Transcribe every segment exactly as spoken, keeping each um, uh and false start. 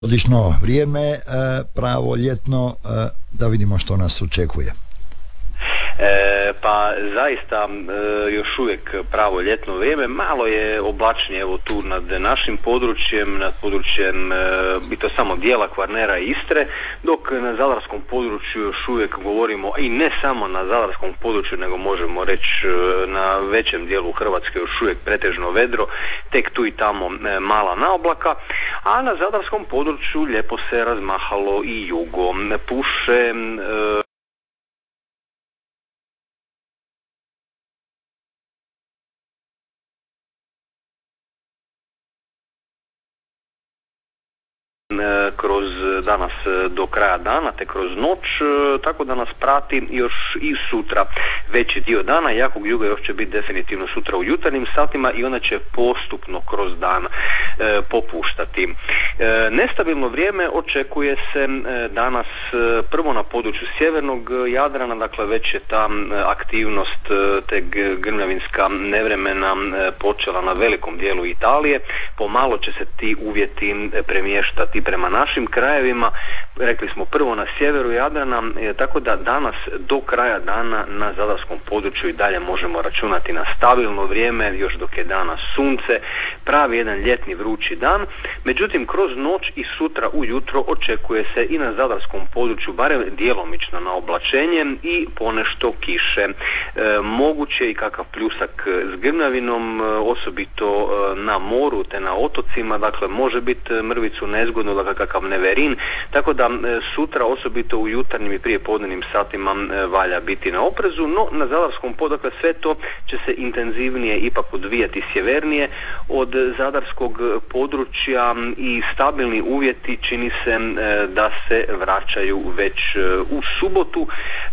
Odlično vrijeme, pravo ljetno, da vidimo što nas očekuje. E, pa zaista e, još uvijek pravo ljetno vrijeme, malo je oblačnije evo tu nad našim područjem, nad područjem e, i to samo dijela Kvarnera i Istre, dok na zadarskom području još uvijek govorimo, i ne samo na zadarskom području, nego možemo reći na većem dijelu Hrvatske još uvijek pretežno vedro, tek tu i tamo e, mala naoblaka, a na zadarskom području lijepo se razmahalo i jugo, puše e, kroz danas do kraja dana, te kroz noć, tako da nas prati još i sutra veći dio dana. Jakog juga još će biti definitivno sutra u jutarnjim satima i ona će postupno kroz dan e, popuštati. E, nestabilno vrijeme očekuje se e, danas e, prvo na području sjevernog Jadrana, dakle već je ta aktivnost e, te grmljavinska nevremena e, počela na velikom dijelu Italije. Pomalo će se ti uvjeti premještati prema našim krajevima, rekli smo prvo na sjeveru Jadrana, e, tako da danas do kraja dana na zadarskom području i dalje možemo računati na stabilno vrijeme, još dok je danas sunce, pravi jedan ljetni vrući dan. Međutim, kroz noć i sutra ujutro očekuje se i na zadarskom području barem djelomično na oblačenje i ponešto kiše. E, moguće i kakav pljusak s grmljavinom, osobito na moru te na otocima, dakle može biti mrvicu nezgodno, dakle kakav neverin, tako da sutra osobito u jutarnjim i prijepodnevnim satima valja biti na oprezu, no na zadarskom području dakle, sve to će se intenzivnije ipak odvijati sjevernije od zadarskog područja i stabilni uvjeti čini se da se vraćaju već u subotu,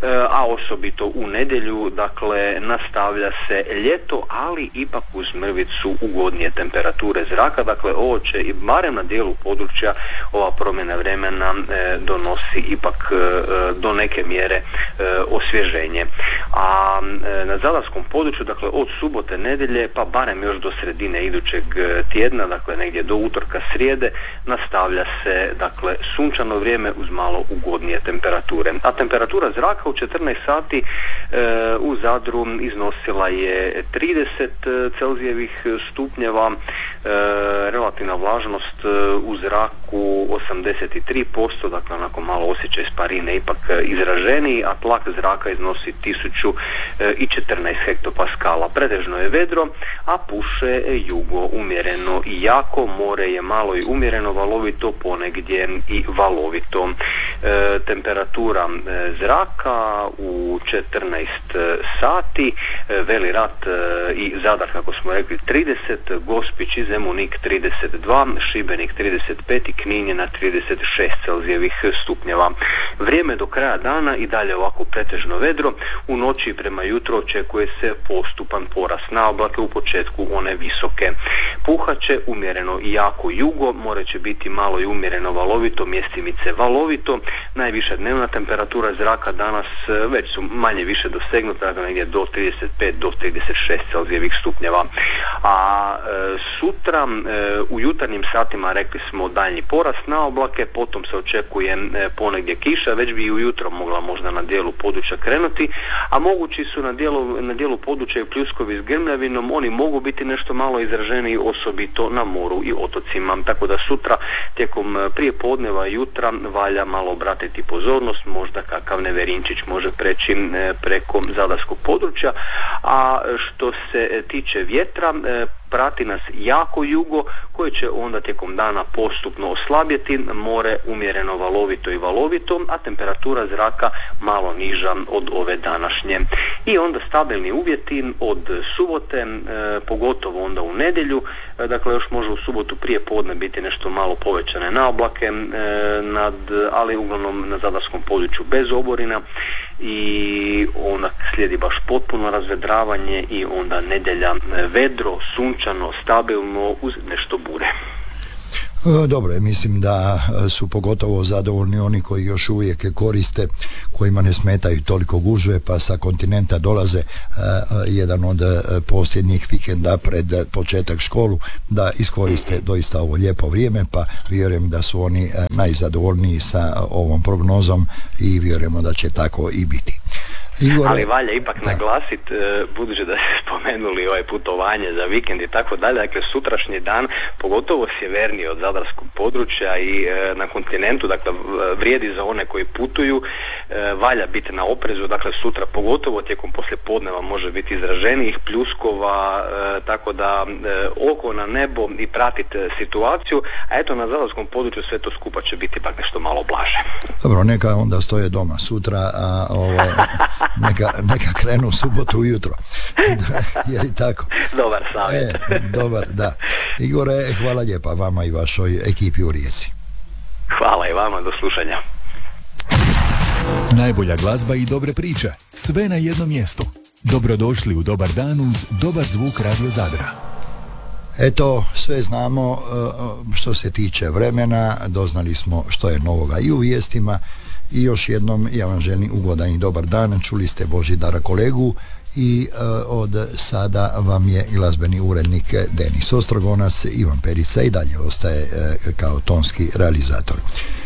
a osobito u nedjelju, dakle nastavlja se ljeto, ali ipak uz mrvicu ugodnije temperature zraka, dakle ovo će i barem na dijelu područja ova promjena vremena e, donosi ipak e, do neke mjere e, osvježenje. A e, na zadarskom području, dakle od subote, nedjelje, pa barem još do sredine idućeg tjedna, dakle negdje do utorka, srijede, nastavlja se dakle sunčano vrijeme uz malo ugodnije temperature. A temperatura zraka u četrnaest sati e, u Zadru iznosila je trideset Celzijevih stupnjeva, e, relativna vlažnost u zraku osamdeset tri posto, dakle onako malo osjećaj sparine ipak izraženiji, a tlak zraka iznosi tisuću četrnaest hektopaskala. Pretežno je vedro, a puše jugo umjereno i jako, more je malo i umjereno valovito, ponegdje i valovito. E, temperatura e, zraka u četrnaest sati, e, Veli Rat e, i Zadar, kako smo rekli, trideset, Gospić i Zemunik trideset dva, Šibenik trideset pet i Knin je na trideset šest Celzijevih stupnjeva. Vrijeme do kraja dana i dalje ovako pretežno vedro, u noći prema jutro očekuje se postupan porast naoblake, u početku one visoke. Puhaće umjereno i jako jugo, more će biti malo i umjereno valovito, mjestimice valovito. Najviša dnevna temperatura zraka danas već su manje više dosegnuta, dakle negdje do trideset pet do trideset šest Celzijevih stupnjeva. A e, sutra e, u jutarnjim satima rekli smo daljnji porast naoblake, potom se očekuje e, ponegdje kiša, već bi i ujutro mogla možda na dijelu područja krenuti, a mogući su na dijelu, na dijelu područja i pljuskovi s grmljavinom, oni mogu biti nešto malo izraženiji, osobito na moru i otocima, tako da sutra tijekom prije podneva i jutra valja malo obratiti pozornost, možda kakav neverinčić može preći e, preko zadarskog područja. A što se tiče vjetra, e, prati nas jako jugo koje će onda tijekom dana postupno oslabjeti, more umjereno valovito i valovito, a temperatura zraka malo niža od ove današnje. I onda stabilni uvjeti od subote, e, pogotovo onda u nedjelju, e, dakle još može u subotu prije podne biti nešto malo povećane naoblake, e, nad, ali uglavnom na zadarskom području bez oborina, i onda slijedi baš potpuno razvedravanje i onda nedjelja vedro, sunčano, stabilno uz nešto bure. Dobro je, mislim da su pogotovo zadovoljni oni koji još uvijek koriste, kojima ne smetaju toliko gužve, pa sa kontinenta dolaze jedan od posljednjih vikenda pred početak školu da iskoriste doista ovo lijepo vrijeme, pa vjerujem da su oni najzadovoljniji sa ovom prognozom i vjerujemo da će tako i biti. Igore, ali valja ipak naglasiti, budući da ste spomenuli ovaj putovanje za vikend i tako dalje, dakle sutrašnji dan, pogotovo sjevernije od zadarskog područja i e, na kontinentu, dakle vrijedi za one koji putuju, e, valja biti na oprezu, dakle sutra pogotovo tijekom poslijepodneva može biti izraženijih pljuskova, e, tako da e, oko na nebo i pratite situaciju, a eto na zadarskom području sve to skupa će biti ipak nešto malo blaže. Dobro, neka onda stoje doma sutra, a ovaj... Neka, neka krenu u subotu ujutro. Je li tako? Dobar savjet. E, dobar, da. Igore, hvala lijepa vama i vašoj ekipi u Rijeci. Hvala i vama, do slušanja. Najbolja glazba i dobre priče, sve na jednom mjestu. Dobrodošli u Dobar dan uz dobar zvuk Radio Zadra. Eto, sve znamo što se tiče vremena, doznali smo što je novoga i u vijestima. I još jednom ja vam želim ugodan i dobar dan. Čuli ste Božidara kolegu i e, od sada vam je glazbeni urednik Denis Ostrogonac. Ivan Perica i dalje ostaje e, kao tonski realizator.